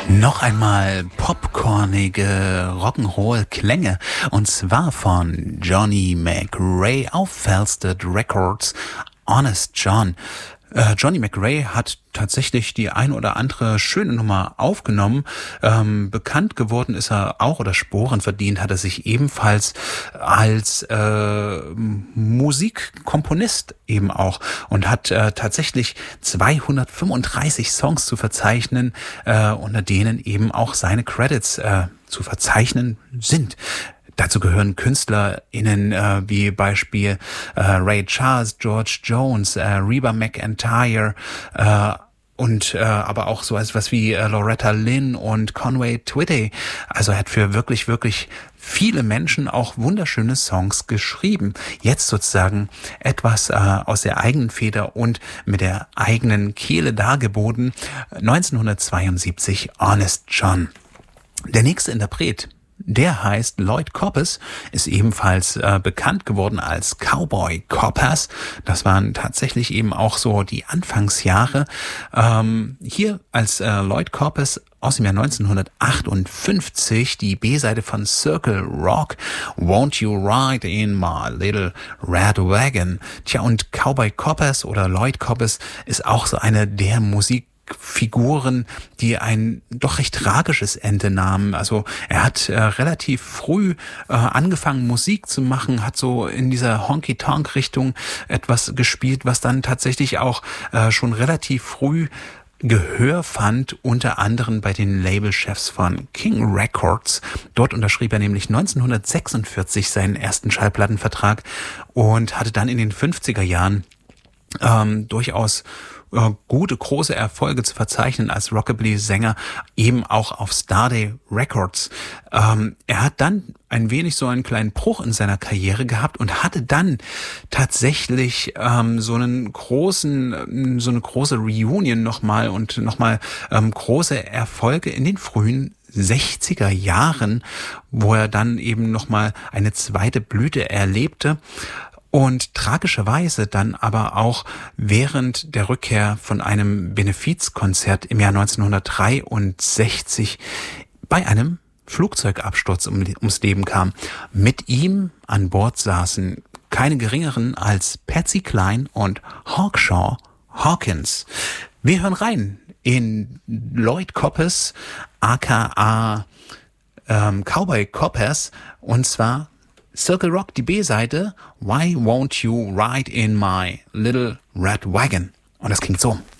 Noch einmal popcornige Rock'n'Roll-Klänge und zwar von Johnny McRae auf Felsted Records, Honest John. Johnny McRae hat tatsächlich die ein oder andere schöne Nummer aufgenommen. Bekannt geworden ist er auch, oder Sporen verdient hat er sich ebenfalls als Musikkomponist eben auch und hat tatsächlich 235 Songs zu verzeichnen, unter denen eben auch seine Credits zu verzeichnen sind. Dazu gehören KünstlerInnen wie Beispiel Ray Charles, George Jones, Reba McEntire und aber auch so etwas wie Loretta Lynn und Conway Twitty. Also er hat für wirklich, wirklich viele Menschen auch wunderschöne Songs geschrieben. Jetzt sozusagen etwas aus der eigenen Feder und mit der eigenen Kehle dargeboten. 1972 Honest John. Der nächste Interpret, der heißt Lloyd Coppes, ist ebenfalls bekannt geworden als Cowboy Coppers. Das waren tatsächlich eben auch so die Anfangsjahre. Hier als Lloyd Coppes aus dem Jahr 1958 die B-Seite von Circle Rock, Won't You Ride in My Little Red Wagon. Tja, und Cowboy Coppers oder Lloyd Coppes ist auch so eine der Musikfiguren, die ein doch recht tragisches Ende nahmen. Also er hat relativ früh angefangen Musik zu machen, hat so in dieser Honky-Tonk-Richtung etwas gespielt, was dann tatsächlich auch schon relativ früh Gehör fand, unter anderem bei den Labelchefs von King Records. Dort unterschrieb er nämlich 1946 seinen ersten Schallplattenvertrag und hatte dann in den 50er Jahren durchaus gute, große Erfolge zu verzeichnen als Rockabilly-Sänger, eben auch auf Starday Records. Er hat dann ein wenig so einen kleinen Bruch in seiner Karriere gehabt und hatte dann tatsächlich so eine große Reunion nochmal und nochmal große Erfolge in den frühen 60er Jahren, wo er dann eben nochmal eine zweite Blüte erlebte. Und tragischerweise dann aber auch während der Rückkehr von einem Benefizkonzert im Jahr 1963 bei einem Flugzeugabsturz ums Leben kam. Mit ihm an Bord saßen keine geringeren als Patsy Cline und Hawkshaw Hawkins. Wir hören rein in Lloyd Coppes, aka Cowboy Coppers, und zwar Circle Rock, die B-Seite, Why Won't You Ride in My Little Red Wagon? Und das klingt so.